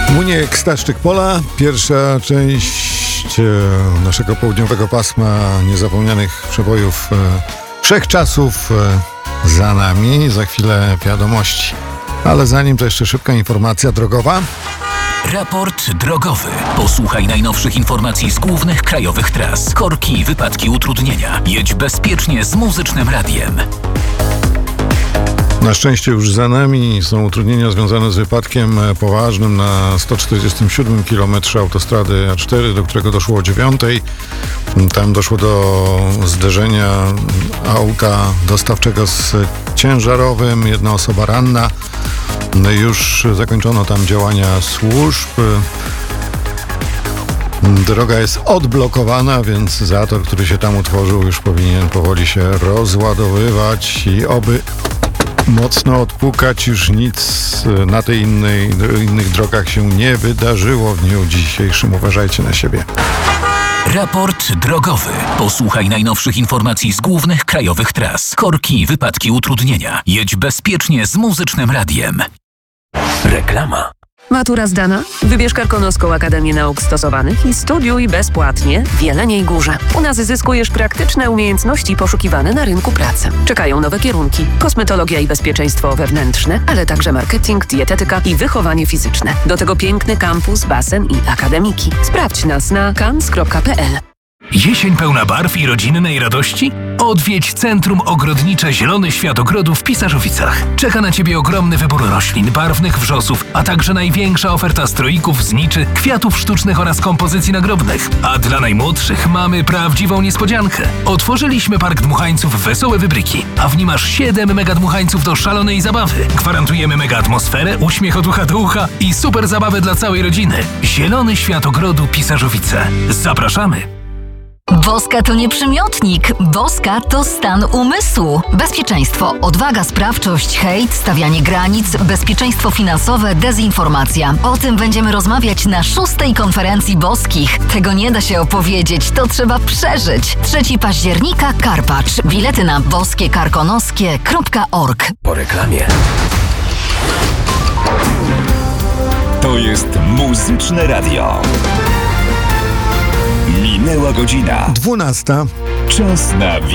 Muniek Staszczyk Pola, pierwsza część naszego południowego pasma niezapomnianych przebojów wszechczasów za nami. Za chwilę wiadomości, ale zanim to jeszcze szybka informacja drogowa. Raport drogowy. Posłuchaj najnowszych informacji z głównych krajowych tras. Korki, wypadki, utrudnienia. Jedź bezpiecznie z Muzycznym Radiem. Na szczęście już za nami są utrudnienia związane z wypadkiem poważnym na 147 km autostrady A4, do którego doszło o 9:00. Tam doszło do zderzenia auta dostawczego z ciężarowym. Jedna osoba ranna. Już zakończono tam działania służb. Droga jest odblokowana, więc zator, który się tam utworzył, już powinien powoli się rozładowywać i oby mocno odpukać. Już nic na tej innych drogach się nie wydarzyło w dniu dzisiejszym. Uważajcie na siebie. Raport drogowy. Posłuchaj najnowszych informacji z głównych krajowych tras. Korki, wypadki, utrudnienia. Jedź bezpiecznie z Muzycznym Radiem. Reklama. Matura zdana? Wybierz Karkonoską Akademię Nauk Stosowanych i studiuj bezpłatnie w Jeleniej Górze. U nas zyskujesz praktyczne umiejętności poszukiwane na rynku pracy. Czekają nowe kierunki: kosmetologia i bezpieczeństwo wewnętrzne, ale także marketing, dietetyka i wychowanie fizyczne. Do tego piękny kampus, basen i akademiki. Sprawdź nas na kans.pl. Jesień pełna barw i rodzinnej radości? Odwiedź Centrum Ogrodnicze Zielony Świat Ogrodu w Pisarzowicach. Czeka na Ciebie ogromny wybór roślin, barwnych wrzosów, a także największa oferta stroików, zniczy, kwiatów sztucznych oraz kompozycji nagrobnych. A dla najmłodszych mamy prawdziwą niespodziankę. Otworzyliśmy Park Dmuchańców Wesołe Wybryki, a w nim aż 7 mega dmuchańców do szalonej zabawy. Gwarantujemy mega atmosferę, uśmiech od ucha do ucha i super zabawę dla całej rodziny. Zielony Świat Ogrodu Pisarzowice. Zapraszamy! Boska to nie przymiotnik. Boska to stan umysłu. Bezpieczeństwo, odwaga, sprawczość, hejt, stawianie granic, bezpieczeństwo finansowe, dezinformacja. O tym będziemy rozmawiać na 6. konferencji boskich. Tego nie da się opowiedzieć, to trzeba przeżyć. 3 października, Karpacz. Bilety na boskiekarkonoskie.org. Po reklamie. To jest Muzyczne Radio. Minęła godzina. 12:00. Czas na